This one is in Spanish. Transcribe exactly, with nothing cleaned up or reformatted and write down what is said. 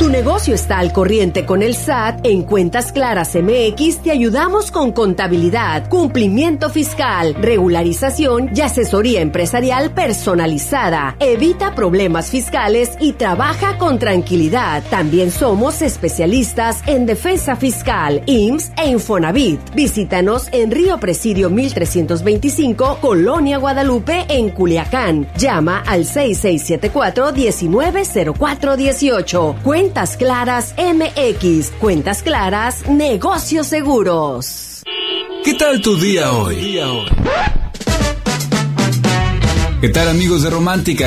Tu negocio está al corriente con el S A T. En Cuentas Claras M X te ayudamos con contabilidad, cumplimiento fiscal, regularización y asesoría empresarial personalizada. Evita problemas fiscales y trabaja con tranquilidad. También somos especialistas en defensa fiscal, I M S S e Infonavit. Visítanos en Río Presidio mil trescientos veinticinco, Colonia Guadalupe, en Culiacán. Llama al seis seis siete cuatro, diecinueve cero cuatro dieciocho. Cuentas Claras M X. Cuentas Claras, negocios seguros. ¿Qué tal tu día hoy? ¿Qué tal, amigos de Romántica?